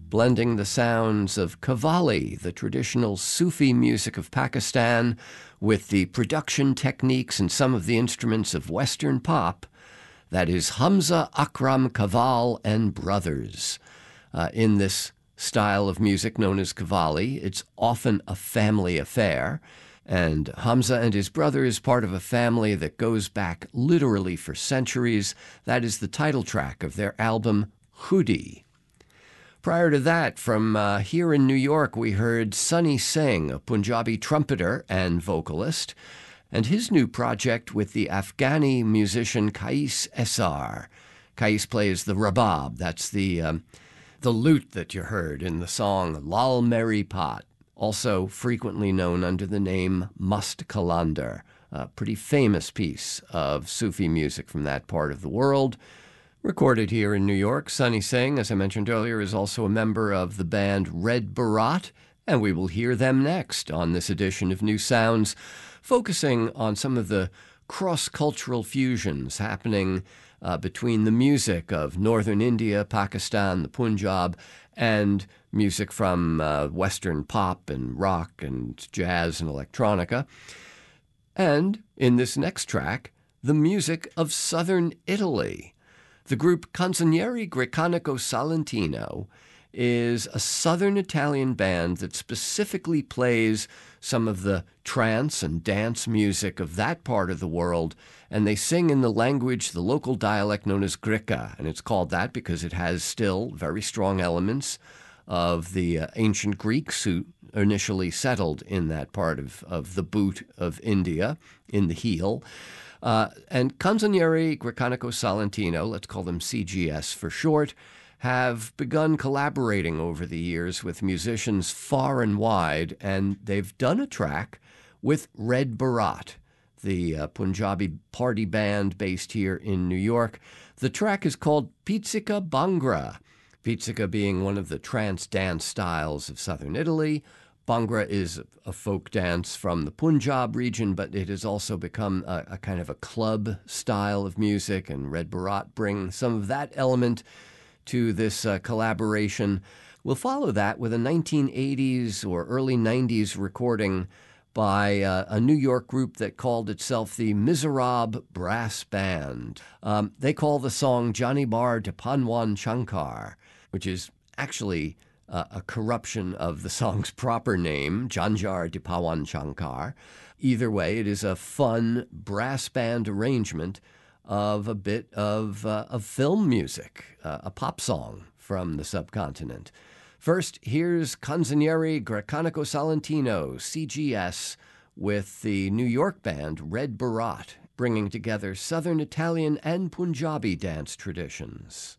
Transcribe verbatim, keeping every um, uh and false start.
blending the sounds of Qawwali, the traditional Sufi music of Pakistan, with the production techniques and some of the instruments of Western pop. That is Hamza Akram Qawwal and Brothers. Uh, in this style of music known as Qawwali, it's often a family affair, and Hamza and his brother is part of a family that goes back literally for centuries. That is the title track of their album, Khudi. Prior to that, from uh, here in New York, we heard Sunny Singh, a Punjabi trumpeter and vocalist, and his new project with the Afghani musician Qais Essar. Qais plays the rabab, that's the, um, the lute that you heard in the song Lal Meri Pat, also frequently known under the name Mast Qalandar, a pretty famous piece of Sufi music from that part of the world. Recorded here in New York, Sunny Singh, as I mentioned earlier, is also a member of the band Red Baraat, and we will hear them next on this edition of New Sounds, focusing on some of the cross-cultural fusions happening uh, between the music of northern India, Pakistan, the Punjab, and music from uh, Western pop and rock and jazz and electronica. And in this next track, the music of southern Italy. The group Canzonieri Grecanico Salentino is a southern Italian band that specifically plays some of the trance and dance music of that part of the world, and they sing in the language, the local dialect known as Greca, and it's called that because it has still very strong elements of the uh, ancient Greeks who initially settled in that part of, of the boot of India, in the heel. Uh, and Canzonieri Grecanico Salentino, let's call them C G S for short, have begun collaborating over the years with musicians far and wide, and they've done a track with Red Baraat, the uh, Punjabi party band based here in New York. The track is called Pizzica Bhangra, Pizzica being one of the trance dance styles of southern Italy. Bhangra is a folk dance from the Punjab region, but it has also become a, a kind of a club style of music, and Red Baraat bring some of that element to this uh, collaboration. We'll follow that with a nineteen eighties or early nineties recording by uh, a New York group that called itself the Miserab Brass Band. Um, they call the song Jani Bar de Panwan Shankar, which is actually Uh, a corruption of the song's proper name, Janjar de Pawan Shankar. Either way, it is a fun brass band arrangement of a bit of, uh, of film music, uh, a pop song from the subcontinent. First, here's Canzonieri Grecanico Salentino, C G S, with the New York band Red Baraat, bringing together Southern Italian and Punjabi dance traditions.